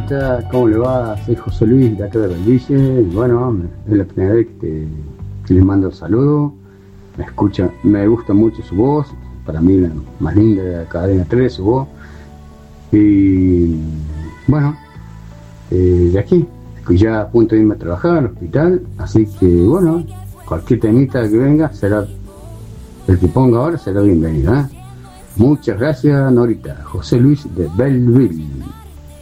Norita, ¿cómo le va? Soy José Luis de acá de Belice. Y bueno, es la primera vez que le mando saludos. Me escucha, me gusta mucho su voz. Para mí la más linda de la cadena 3, su voz. Y bueno, de aquí, ya a punto de irme a trabajar al hospital. Así que bueno, cualquier temita que venga, será el que ponga ahora será bienvenido, ¿eh? Muchas gracias, Norita. José Luis de Belleville.